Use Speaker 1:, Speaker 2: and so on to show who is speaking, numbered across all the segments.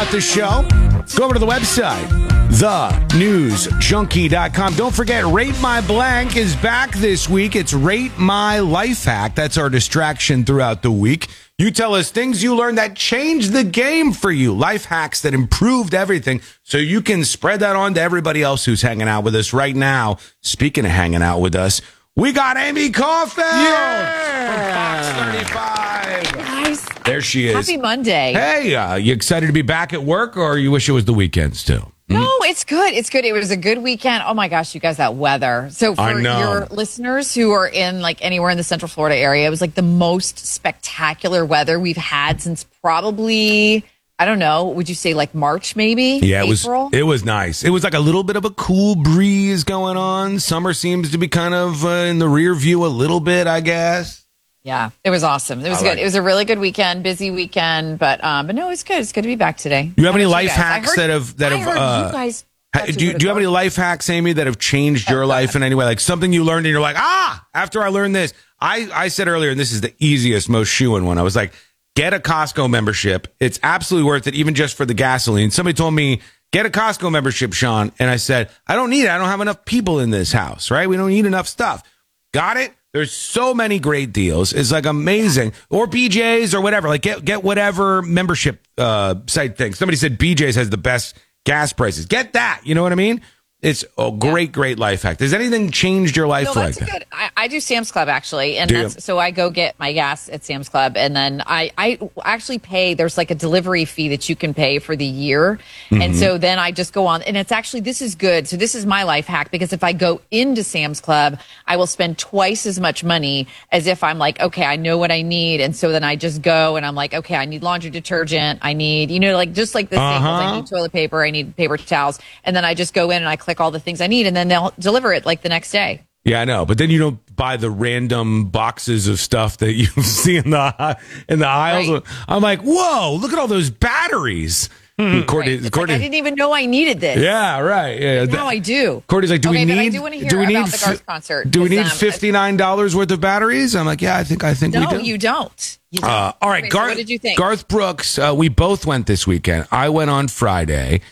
Speaker 1: about the show, go over to the website, thenewsjunkie.com. Don't forget, Rate My Blank is back this week. It's Rate My Life Hack. That's our distraction throughout the week. You tell us things you learned that changed the game for you, life hacks that improved everything, so you can spread that on to everybody else who's hanging out with us right now. Speaking of hanging out with us, we got Amy Caulfield from Fox 35.
Speaker 2: Guys,
Speaker 1: there she is.
Speaker 2: Happy Monday.
Speaker 1: Hey, you excited to be back at work, or you wish it was the weekend still?
Speaker 2: No, it's good. It's good. It was a good weekend. Oh my gosh, you guys, that weather. So for your listeners who are in like anywhere in the Central Florida area, it was like the most spectacular weather we've had since probably, I don't know, would you say like March maybe?
Speaker 1: Yeah,
Speaker 2: April?
Speaker 1: It was nice. It was like a little bit of a cool breeze going on. Summer seems to be kind of in the rear view a little bit, I guess.
Speaker 2: Yeah, it was awesome. It was good. It was a really good weekend, busy weekend, but no, it's good. It's good to be back today.
Speaker 1: You have any life hacks that have
Speaker 2: you guys
Speaker 1: do you have any life hacks, Amy, that have changed your life in any way? Like something you learned and you're like, after I learned this, I said earlier, and this is the easiest, most shoo-in one. I was like, get a Costco membership. It's absolutely worth it, even just for the gasoline. Somebody told me, get a Costco membership, Sean. And I said, I don't need it. I don't have enough people in this house, right? We don't need enough stuff. Got it? There's so many great deals. It's like amazing. Or BJ's or whatever. Like get whatever membership site thing. Somebody said BJ's has the best gas prices. Get that. You know what I mean? It's a great life hack. Has anything changed your life like that?
Speaker 2: Good. I do Sam's Club actually, and so I go get my gas at Sam's Club, and then I actually pay. There's like a delivery fee that you can pay for the year, and so then I just go on, and it's actually this is good. So this is my life hack because if I go into Sam's Club, I will spend twice as much money as if I'm like, okay, I know what I need, and so then I just go and I'm like, okay, I need laundry detergent, I need like just like the staples, I need toilet paper, I need paper towels, and then I just go in and I click all the things I need, and then they'll deliver it like the next day.
Speaker 1: Yeah, I know, but then you don't buy the random boxes of stuff that you see in the aisles. Right. I'm like, whoa, look at all those batteries. Courtney,
Speaker 2: I didn't even know I needed this.
Speaker 1: Yeah, right. Yeah,
Speaker 2: now I do.
Speaker 1: Courtney's like, do we need
Speaker 2: I do want to hear about the Garth concert.
Speaker 1: Do we need $59 worth of batteries? I'm like, yeah, I think we do.
Speaker 2: No, you don't.
Speaker 1: All right, Garth.
Speaker 2: What did you think?
Speaker 1: Garth Brooks. We both went this weekend. I went on Friday.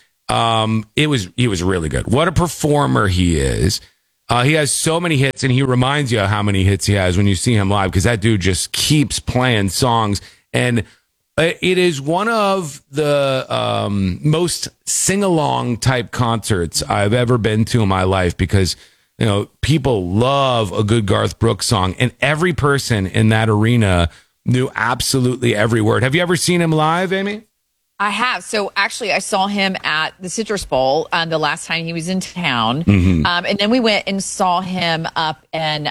Speaker 1: He was really good. What a performer he is. He has so many hits, and he reminds you of how many hits he has when you see him live, because that dude just keeps playing songs. And it is one of the most sing-along type concerts I've ever been to in my life, because people love a good Garth Brooks song, and every person in that arena knew absolutely every word. Have you ever seen him live, Amy?
Speaker 2: I have. So actually, I saw him at the Citrus Bowl the last time he was in town. And then we went and saw him up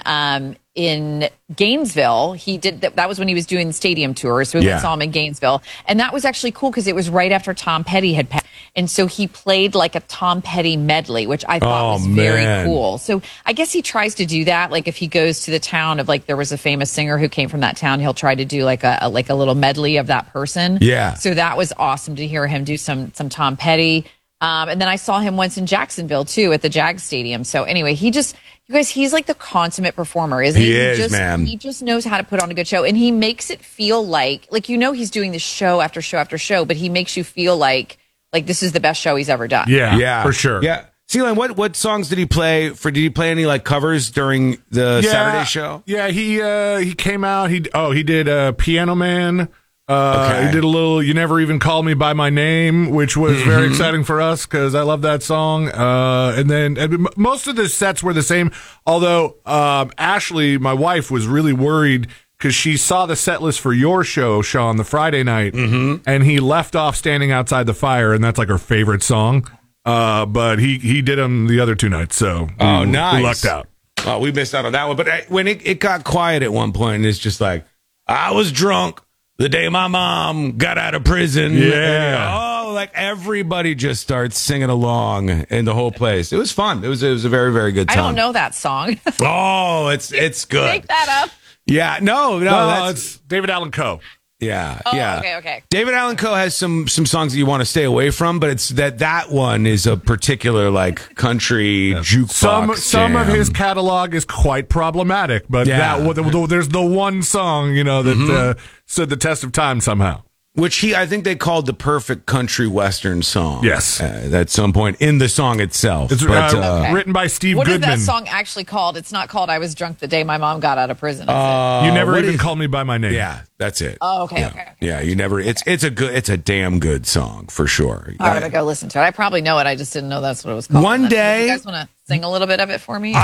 Speaker 2: in Gainesville. He did that was when he was doing the stadium tour. So we went and saw him in Gainesville. And that was actually cool because it was right after Tom Petty had passed. And so he played like a Tom Petty medley, which I thought was very cool. So I guess he tries to do that. Like if he goes to the town of like there was a famous singer who came from that town, he'll try to do like a little medley of that person.
Speaker 1: Yeah.
Speaker 2: So that was awesome to hear him do some Tom Petty. And then I saw him once in Jacksonville too at the Jag Stadium. So anyway, you guys, he's like the consummate performer, isn't he? He just knows how to put on a good show, and he makes it feel like he's doing this show after show after show, but he makes you feel like this is the best show he's ever done.
Speaker 1: Yeah, for sure. Yeah. Celine, what songs did he play for? Did he play any like covers during the Saturday show?
Speaker 3: Yeah, he came out. He did Piano Man. He did a little "You Never Even Call Me by My Name," which was very exciting for us because I love that song. And most of the sets were the same. Although Ashley, my wife, was really worried because she saw the set list for your show, Sean, the Friday night, and he left off "Standing Outside the Fire," and that's like her favorite song. But he did them the other two nights, so
Speaker 1: nice.
Speaker 3: We lucked out.
Speaker 1: Oh, we missed out on that one. But when it got quiet at one point, it's just like, I was drunk the day my mom got out of prison.
Speaker 3: Yeah.
Speaker 1: Like everybody just starts singing along in the whole place. It was fun. It was a very, very good time.
Speaker 2: I don't know that song.
Speaker 1: It's good.
Speaker 2: Make that up.
Speaker 1: Yeah, no,
Speaker 3: it's David Allan Coe.
Speaker 1: Yeah,
Speaker 2: oh,
Speaker 1: yeah.
Speaker 2: Okay.
Speaker 1: David Allan Coe has some songs that you want to stay away from, but it's that one is a particular like country jukebox.
Speaker 3: Some of his catalog is quite problematic, but there's the one song that stood the test of time somehow.
Speaker 1: Which I think they called the perfect country western song.
Speaker 3: Yes.
Speaker 1: At some point in the song itself.
Speaker 3: It's written by Steve Goodman.
Speaker 2: What is that song actually called? It's not called "I Was Drunk the Day My Mom Got Out of Prison."
Speaker 3: You never even called me by my name.
Speaker 1: Yeah, that's it.
Speaker 2: Oh, okay,
Speaker 1: yeah.
Speaker 2: okay.
Speaker 1: Yeah, you never. It's a damn good song for sure.
Speaker 2: I'm gonna go listen to it. I probably know it. I just didn't know that's what it was called.
Speaker 1: One day,
Speaker 2: you guys want to sing a little bit of it for me?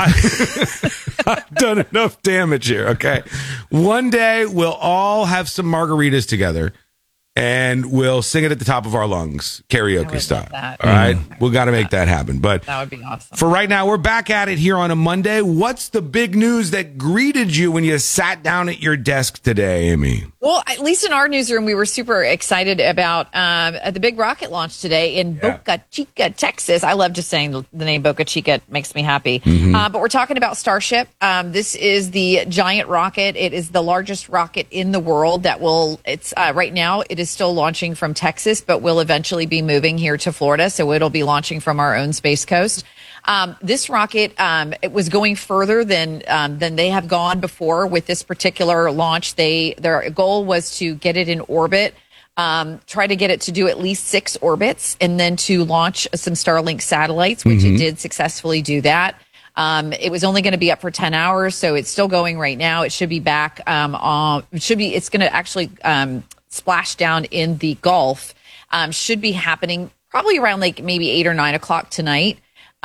Speaker 1: I've done enough damage here. Okay, one day we'll all have some margaritas together. And we'll sing it at the top of our lungs, karaoke style. All right? We got to make that happen. But
Speaker 2: that would be awesome.
Speaker 1: For right now, we're back at it here on a Monday. What's the big news that greeted you when you sat down at your desk today, Amy?
Speaker 2: Well, at least in our newsroom, we were super excited about the big rocket launch today in Boca Chica, Texas. I love just saying the name Boca Chica. It makes me happy. But we're talking about Starship. This is the giant rocket. It is the largest rocket in the world that right now, it is still launching from Texas, but will eventually be moving here to Florida. So it'll be launching from our own Space Coast. This rocket, it was going further than they have gone before with this particular launch. Their goal was to get it in orbit, try to get it to do at least 6 orbits, and then to launch some Starlink satellites, which it did successfully do that. It was only going to be up for 10 hours, so it's still going right now. It should be back it's going to actually splash down in the Gulf. Should be happening probably around like maybe 8 or 9 o'clock tonight.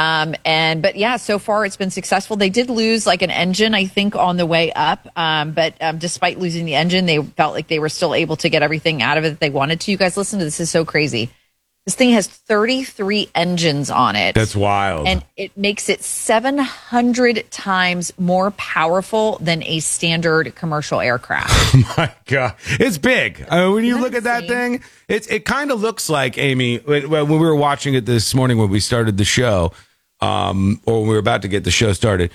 Speaker 2: But yeah, so far it's been successful. They did lose like an engine, I think, on the way up. But despite losing the engine, they felt like they were still able to get everything out of it that they wanted to. You guys, listen to this. This is so crazy. This thing has 33 engines on it.
Speaker 1: That's wild.
Speaker 2: And it makes it 700 times more powerful than a standard commercial aircraft.
Speaker 1: Oh my God. It's big. When you look at that thing, it kind of looks like, Amy, when we were watching it this morning when we started the show, or when we were about to get the show started,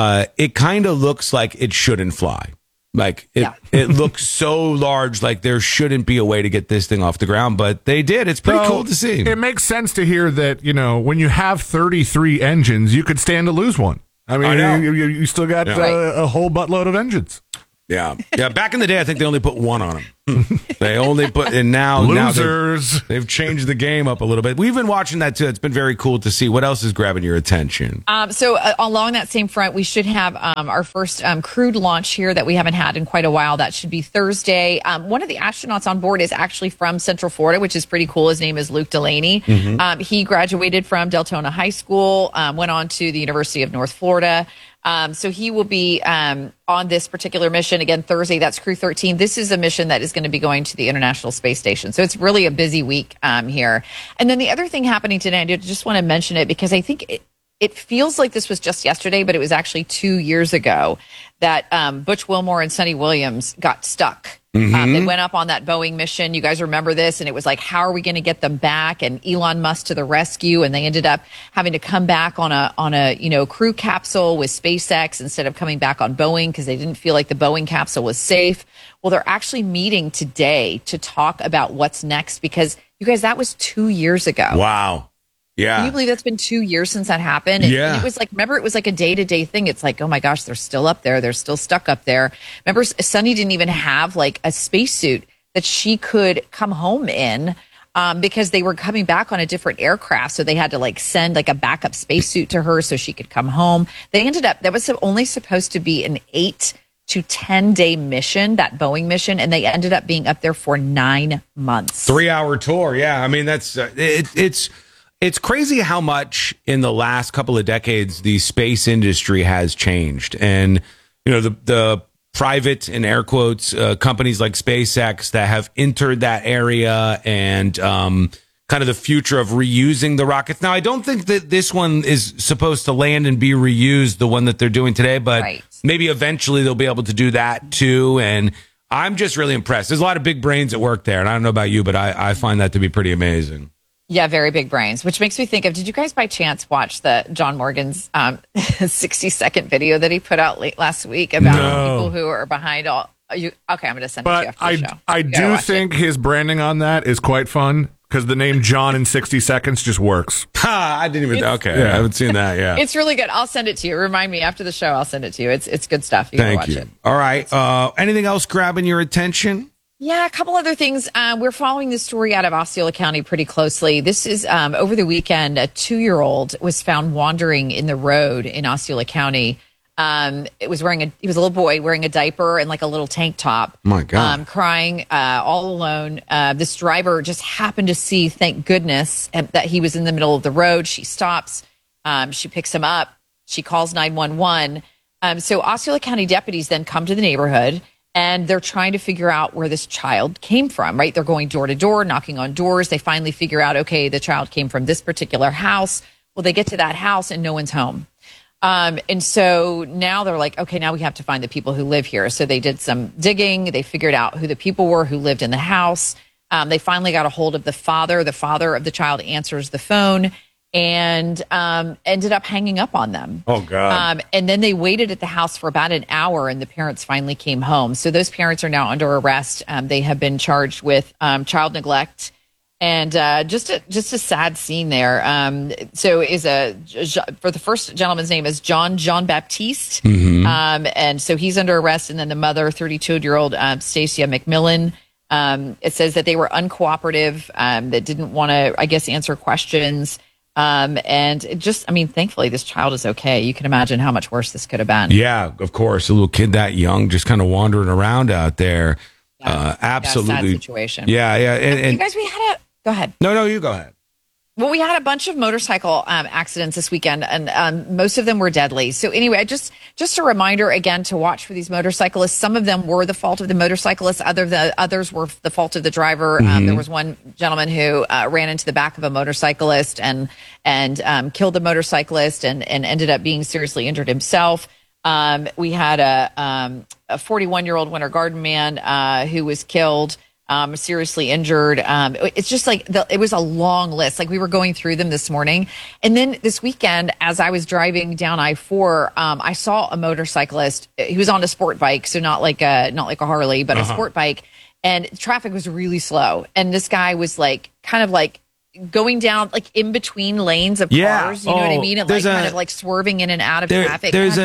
Speaker 1: it kind of looks like it shouldn't fly. Like it looks so large, like there shouldn't be a way to get this thing off the ground, but they did. It's pretty cool to see.
Speaker 3: It makes sense to hear that, when you have 33 engines, you could stand to lose one. I mean, you still got a whole buttload of engines.
Speaker 1: Yeah. Back in the day, I think they only put one on them. They only put, and now
Speaker 3: losers.
Speaker 1: They've changed the game up a little bit. We've been watching that too. It's been very cool to see. What else is grabbing your attention?
Speaker 2: So along that same front, we should have our first crewed launch here that we haven't had in quite a while. That should be Thursday. One of the astronauts on board is actually from Central Florida, which is pretty cool. His name is Luke Delaney. He graduated from Deltona High School, went on to the University of North Florida. So he will be on this particular mission again Thursday. That's Crew 13. This is a mission that is going to be going to the International Space Station. So it's really a busy week here. And then the other thing happening today, I just want to mention it because I think it feels like this was just yesterday, but it was actually 2 years ago that Butch Wilmore and Sonny Williams got stuck. They went up on that Boeing mission. You guys remember this? And it was like, how are we going to get them back? And Elon Musk to the rescue. And they ended up having to come back on a crew capsule with SpaceX instead of coming back on Boeing because they didn't feel like the Boeing capsule was safe. Well, they're actually meeting today to talk about what's next because, you guys, that was 2 years ago.
Speaker 1: Wow. Yeah.
Speaker 2: Can you believe that's been 2 years since that happened? And it was like, remember, it was like a day-to-day thing. It's like, oh my gosh, they're still up there. They're still stuck up there. Remember, Sunny didn't even have like a spacesuit that she could come home in because they were coming back on a different aircraft. So they had to like send like a backup spacesuit to her so she could come home. They ended up, that was only supposed to be an 8 to 10 day mission, that Boeing mission, and they ended up being up there for 9 months.
Speaker 1: 3-hour tour. Yeah. I mean, that's it's crazy how much in the last couple of decades the space industry has changed. And, the private, in air quotes, companies like SpaceX that have entered that area and kind of the future of reusing the rockets. Now, I don't think that this one is supposed to land and be reused, the one that they're doing today, but maybe eventually they'll be able to do that too. And I'm just really impressed. There's a lot of big brains at work there. And I don't know about you, but I find that to be pretty amazing.
Speaker 2: Yeah, very big brains, which makes me think of, did you guys by chance watch the John Morgan's 60-second video that he put out last week about people who are behind all you? Okay, I'm going to send it to you after the show.
Speaker 3: I do think his branding on that is quite fun because the name John in 60 Seconds just works.
Speaker 1: I didn't even, I haven't seen that, yeah.
Speaker 2: It's really good. I'll send it to you. Remind me after the show, I'll send it to you. It's good stuff. You can watch it.
Speaker 1: All right. Anything else grabbing your attention?
Speaker 2: Yeah, a couple other things. We're following this story out of Osceola County pretty closely. This is over the weekend, a 2-year-old was found wandering in the road in Osceola County. He was a little boy wearing a diaper and like a little tank top.
Speaker 1: My God.
Speaker 2: Crying all alone. This driver just happened to see, thank goodness, that he was in the middle of the road. She stops. She picks him up. She calls 911. So Osceola County deputies then come to the neighborhood and they're trying to figure out where this child came from, right? They're going door to door, knocking on doors. They finally figure out, okay, the child came from this particular house. Well, they get to that house and no one's home. And so now they're like, okay, now we have to find the people who live here. So they did some digging. They figured out who the people were who lived in the house. They finally got a hold of the father. The father of the child answers the phone and ended up hanging up on them.
Speaker 1: Oh, God.
Speaker 2: And then they waited at the house for about an hour, and the parents finally came home. So those parents are now under arrest. They have been charged with child neglect. And just a sad scene there. So for the first gentleman's name is John Baptiste.
Speaker 1: Mm-hmm.
Speaker 2: And so he's under arrest. And then the mother, 32-year-old Stacia McMillan, it says that they were uncooperative, that didn't want to, I guess, answer questions. And thankfully this child is okay. You can imagine how much worse this could have been.
Speaker 1: Yeah, of course. A little kid that young, just kind of wandering around out there. Absolutely.
Speaker 2: Yeah, sad situation.
Speaker 1: Yeah. And
Speaker 2: you guys, go ahead.
Speaker 1: No, you go ahead.
Speaker 2: Well, we had a bunch of motorcycle accidents this weekend, and most of them were deadly. So anyway, just a reminder again to watch for these motorcyclists. Some of them were the fault of the motorcyclist. Others were the fault of the driver.
Speaker 1: Mm-hmm.
Speaker 2: There was one gentleman who ran into the back of a motorcyclist and killed the motorcyclist and ended up being seriously injured himself. We had a 41-year-old Winter Garden man who was killed. Seriously injured. It's just like it was a long list. Like we were going through them this morning. And then this weekend, as I was driving down I-4, I saw a motorcyclist. He was on a sport bike. So not like a Harley, but a sport bike. And traffic was really slow. And this guy was like, kind of like going down like in between lanes of cars. You know what I mean? And like kind of like swerving in and out of traffic.
Speaker 1: There's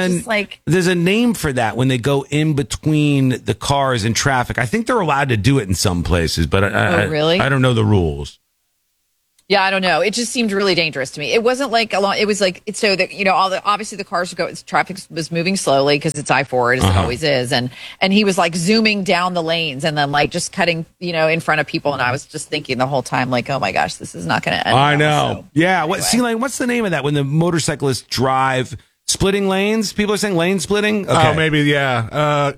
Speaker 1: a name for that when they go in between the cars and traffic. I think they're allowed to do it in some places, but
Speaker 2: really?
Speaker 1: I don't know the rules.
Speaker 2: Yeah, I don't know. It just seemed really dangerous to me. It wasn't like it was like so that obviously the cars traffic was moving slowly because it's I-4 as it always is, and he was like zooming down the lanes and then like just cutting in front of people, and I was just thinking the whole time like, oh my gosh, this is not going to end.
Speaker 1: I know.
Speaker 2: So,
Speaker 1: yeah.
Speaker 2: Anyway.
Speaker 1: What's the name of that when the motorcyclists drive? Splitting lanes? People are saying lane splitting? Okay.
Speaker 3: Oh, maybe, yeah.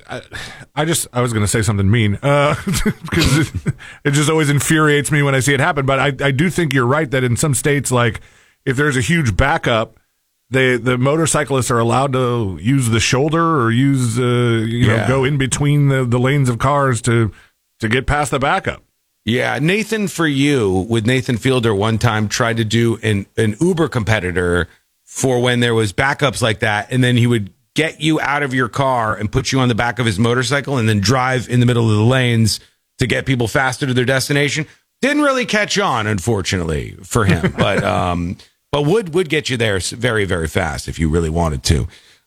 Speaker 3: I was going to say something mean because it just always infuriates me when I see it happen. But I do think you're right that in some states, like if there's a huge backup, the motorcyclists are allowed to use the shoulder or use go in between the lanes of cars to get past the backup.
Speaker 1: Yeah, Nathan For You with Nathan Fielder one time tried to do an Uber competitor for when there was backups like that, and then he would get you out of your car and put you on the back of his motorcycle and then drive in the middle of the lanes to get people faster to their destination. Didn't really catch on, unfortunately, for him, but would get you there very, very fast if you really wanted to.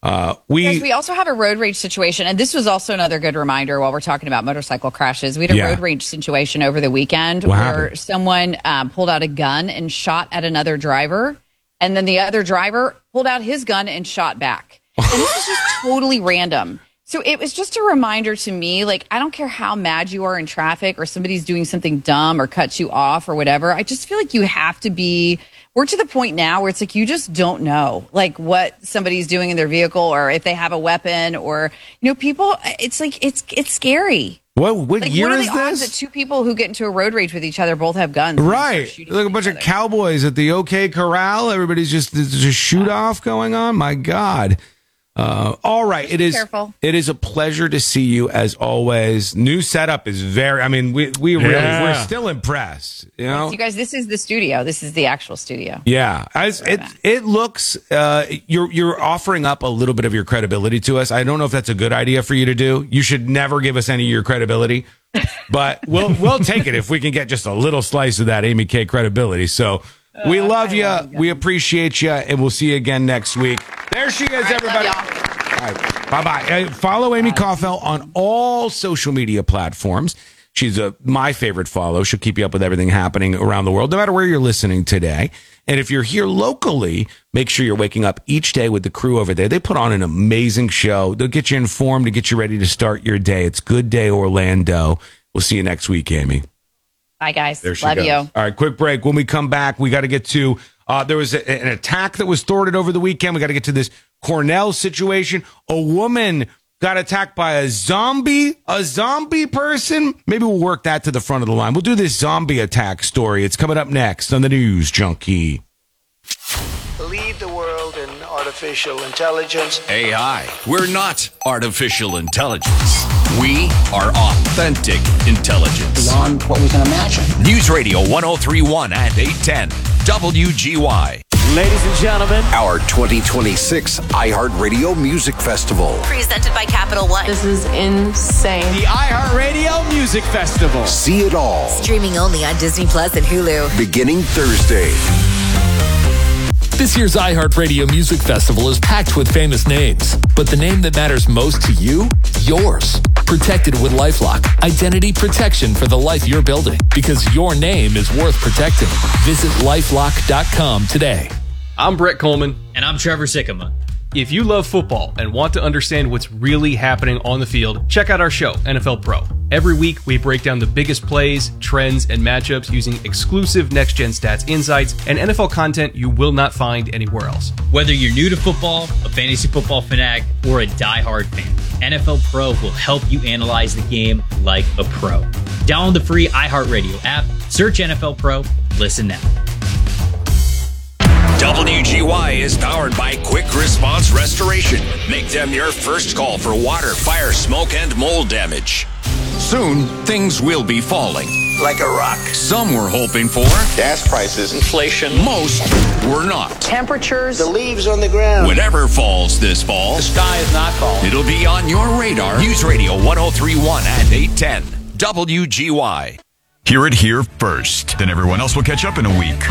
Speaker 2: We also have a road rage situation, and this was also another good reminder while we're talking about motorcycle crashes. We had a road rage situation over the weekend where someone pulled out a gun and shot at another driver. And then the other driver pulled out his gun and shot back. And this was just totally random. So it was just a reminder to me, like, I don't care how mad you are in traffic or somebody's doing something dumb or cuts you off or whatever. I just feel like you have to we're to the point now where it's like you just don't know, like, what somebody's doing in their vehicle or if they have a weapon or, people, it's like, it's scary.
Speaker 1: What year is this?
Speaker 2: What are the odds that two people who get into a road rage with each other both have guns?
Speaker 1: Right. Like a bunch of cowboys at the OK Corral. Everybody's just shoot off going on. My God. All right. It is a pleasure to see you as always. New setup is we're still impressed.
Speaker 2: Yes, you guys, this is the studio. This is the actual studio.
Speaker 1: Yeah. It looks, you're offering up a little bit of your credibility to us. I don't know if that's a good idea for you to do. You should never give us any of your credibility, but we'll take it if we can get just a little slice of that Amy K credibility. So we love you. We appreciate you. And we'll see you again next week. There she is, everybody. All right. Bye-bye. Follow Amy Kaufel on all social media platforms. She's my favorite follow. She'll keep you up with everything happening around the world, no matter where you're listening today. And if you're here locally, make sure you're waking up each day with the crew over there. They put on an amazing show. They'll get you informed to get you ready to start your day. It's Good Day Orlando. We'll see you next week, Amy.
Speaker 2: Bye, guys.
Speaker 1: There she
Speaker 2: Love
Speaker 1: goes.
Speaker 2: you.
Speaker 1: All right, quick break. When we come back, we got to get to there was an attack that was thwarted over the weekend. We got to get to this Cornell situation. A woman got attacked by a zombie person. Maybe we'll work that to the front of the line. We'll do this zombie attack story. It's coming up next on the News Junkie.
Speaker 4: Lead the world in artificial intelligence.
Speaker 5: AI. We're not artificial intelligence. We are authentic intelligence.
Speaker 6: Beyond what we can imagine.
Speaker 5: News Radio 1031 and 810 WGY.
Speaker 7: Ladies and gentlemen,
Speaker 8: our 2026 iHeartRadio Music Festival.
Speaker 9: Presented by Capital One.
Speaker 10: This is insane.
Speaker 7: The iHeartRadio Music Festival.
Speaker 8: See it all.
Speaker 9: Streaming only on Disney Plus and Hulu.
Speaker 8: Beginning Thursday.
Speaker 11: This year's iHeartRadio Music Festival is packed with famous names, but the name that matters most to you? Yours. Protected with LifeLock. Identity protection for the life you're building. Because your name is worth protecting. Visit LifeLock.com today.
Speaker 12: I'm Brett Coleman.
Speaker 13: And I'm Trevor Sikkema.
Speaker 12: If you love football and want to understand what's really happening on the field, check out our show, NFL Pro. Every week, we break down the biggest plays, trends, and matchups using exclusive next-gen stats insights and NFL content you will not find anywhere else.
Speaker 13: Whether you're new to football, a fantasy football fanatic, or a diehard fan, NFL Pro will help you analyze the game like a pro. Download the free iHeartRadio app, search NFL Pro, listen now.
Speaker 5: WGY is powered by Quick Response Restoration. Make them your first call for water, fire, smoke, and mold damage. Soon, things will be falling.
Speaker 4: Like a rock.
Speaker 5: Some were hoping for
Speaker 4: Gas prices, inflation.
Speaker 5: Most were not.
Speaker 10: Temperatures.
Speaker 4: The leaves on the ground.
Speaker 5: Whatever falls this fall,
Speaker 7: the sky is not falling.
Speaker 5: It'll be on your radar. News Radio 1031 and 810 WGY.
Speaker 14: Hear it here first. Then everyone else will catch up in a week.